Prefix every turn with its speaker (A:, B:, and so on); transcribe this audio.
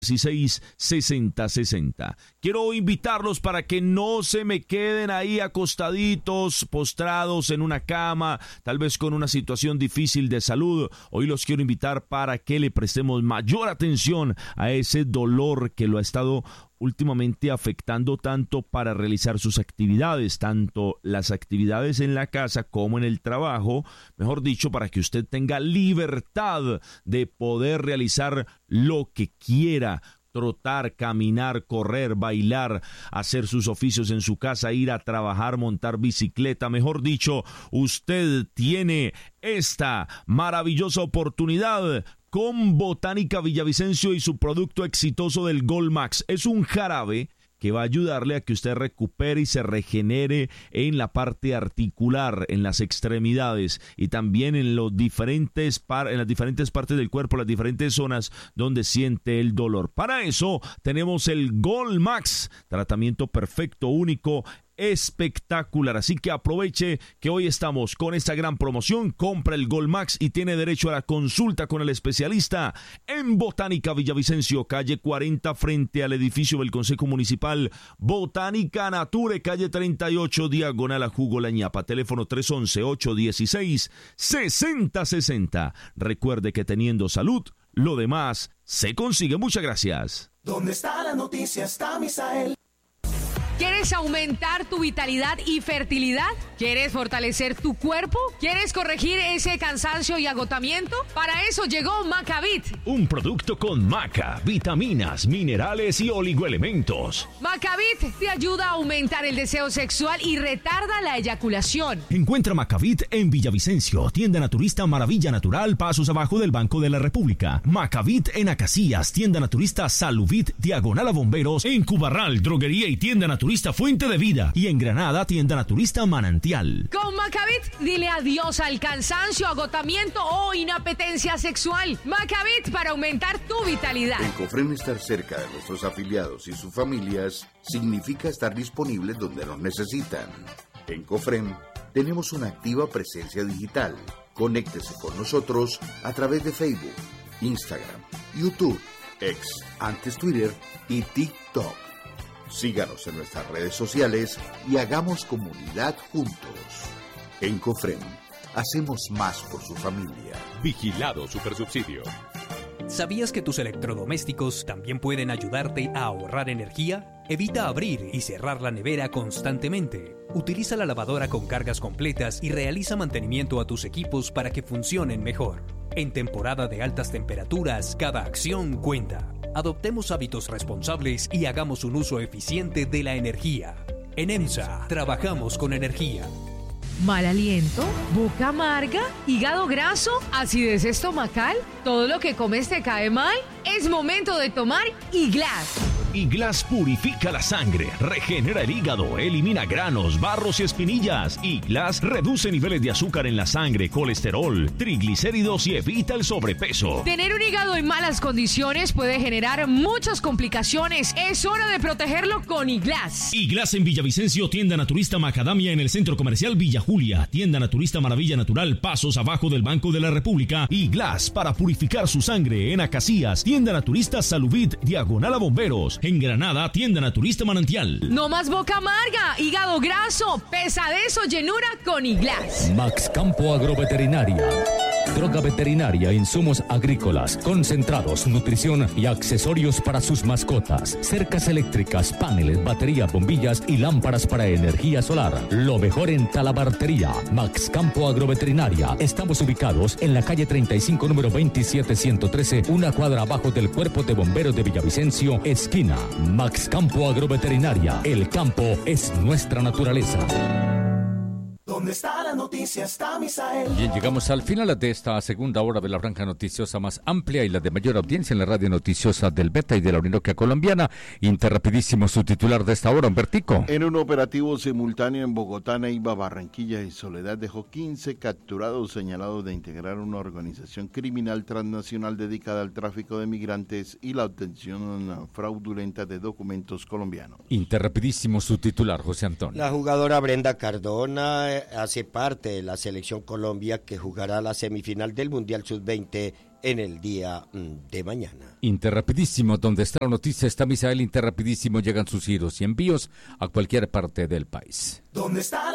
A: 6060. Quiero invitarlos para que no se me queden ahí acostaditos, postrados en una cama, tal vez con una situación difícil de salud. Hoy los quiero invitar para que le prestemos mayor atención a ese dolor que lo ha estado últimamente afectando tanto para realizar sus actividades, tanto las actividades en la casa como en el trabajo, mejor dicho, para que usted tenga libertad de poder realizar lo que quiera. Trotar, caminar, correr, bailar, hacer sus oficios en su casa, ir a trabajar, montar bicicleta. Mejor dicho, usted tiene esta maravillosa oportunidad con Botánica Villavicencio y su producto exitoso del Gold Max. Es un jarabe que va a ayudarle a que usted recupere y se regenere en la parte articular, en las extremidades y también en las diferentes partes del cuerpo, las diferentes zonas donde siente el dolor. Para eso tenemos el Gold Max, tratamiento perfecto, único, espectacular. Así que aproveche que hoy estamos con esta gran promoción. Compra el Gold Max y tiene derecho a la consulta con el especialista en Botánica Villavicencio, calle 40 frente al edificio del Consejo Municipal. Botánica Nature, calle 38, diagonal a Jugo La Ñapa. Teléfono 311-816-6060. Recuerde que teniendo salud, lo demás se consigue. Muchas gracias.
B: ¿Dónde está la noticia? Está Misael.
C: ¿Quieres aumentar tu vitalidad y fertilidad? ¿Quieres fortalecer tu cuerpo? ¿Quieres corregir ese cansancio y agotamiento? Para eso llegó Macavit.
A: Un producto con maca, vitaminas, minerales y oligoelementos.
C: Macavit te ayuda a aumentar el deseo sexual y retarda la eyaculación.
A: Encuentra Macavit en Villavicencio, tienda naturista Maravilla Natural, pasos abajo del Banco de la República. Macavit en Acacias, tienda naturista Saluvit, diagonal a Bomberos. En Cubarral, droguería y tienda naturista Fuente de Vida, y en Granada, tienda naturista Manantial.
C: Con Macavit, dile adiós al cansancio, agotamiento o inapetencia sexual. Macavit para aumentar tu vitalidad.
D: En Cofrem, estar cerca de nuestros afiliados y sus familias significa estar disponibles donde nos necesitan. En Cofrem tenemos una activa presencia digital. Conéctese con nosotros a través de Facebook, Instagram, YouTube, X, antes Twitter y TikTok. Síganos en nuestras redes sociales y hagamos comunidad juntos. En Cofrem, hacemos más por su familia.
E: Vigilado Supersubsidio.
F: ¿Sabías que tus electrodomésticos también pueden ayudarte a ahorrar energía? Evita abrir y cerrar la nevera constantemente. Utiliza la lavadora con cargas completas y realiza mantenimiento a tus equipos para que funcionen mejor. En temporada de altas temperaturas, cada acción cuenta. Adoptemos hábitos responsables y hagamos un uso eficiente de la energía. En EMSA, trabajamos con energía.
C: ¿Mal aliento? ¿Boca amarga? ¿Hígado graso? ¿Acidez estomacal? ¿Todo lo que comes te cae mal? Es momento de tomar Iglas.
A: Iglas purifica la sangre, regenera el hígado, elimina granos, barros y espinillas. Iglas reduce niveles de azúcar en la sangre, colesterol, triglicéridos y evita el sobrepeso.
C: Tener un hígado en malas condiciones puede generar muchas complicaciones. Es hora de protegerlo con Iglas.
A: Iglas en Villavicencio, tienda naturista Macadamia en el Centro Comercial Villa Julia, tienda naturista Maravilla Natural, pasos abajo del Banco de la República. Iglas para purificar su sangre en Acacias, tienda naturista Saluvit, diagonal a Bomberos. En Granada, tienda naturista Manantial.
C: No más boca amarga, hígado graso, pesadez o llenura con Iglas.
G: Max Campo Agroveterinaria. Droga veterinaria, insumos agrícolas, concentrados, nutrición y accesorios para sus mascotas. Cercas eléctricas, paneles, batería, bombillas y lámparas para energía solar. Lo mejor en talabartería. Max Campo Agroveterinaria. Estamos ubicados en la calle 35, número 27113, una cuadra abajo del Cuerpo de Bomberos de Villavicencio, esquina. Max Campo Agroveterinaria. El campo es nuestra naturaleza.
B: ¿Dónde está la noticia? Está Misael.
E: Bien, llegamos al final de esta segunda hora de la franja noticiosa más amplia y la de mayor audiencia en la radio noticiosa del Beta y de la Orinoquia colombiana. Interrapidísimo su titular de esta hora, Humbertico.
D: En un operativo simultáneo en Bogotá, Neiva, Barranquilla y Soledad dejó 15 capturados señalados de integrar una organización criminal transnacional dedicada al tráfico de migrantes y la obtención fraudulenta de documentos colombianos.
E: Interrapidísimo su titular, José Antonio.
H: La jugadora Brenda Cardona hace parte de la selección Colombia que jugará la semifinal del Mundial Sub-20 en el día de mañana.
E: Interrapidísimo, donde está la noticia, está Misael. Interrapidísimo, llegan sus giros y envíos a cualquier parte del país.
B: ¿Dónde está?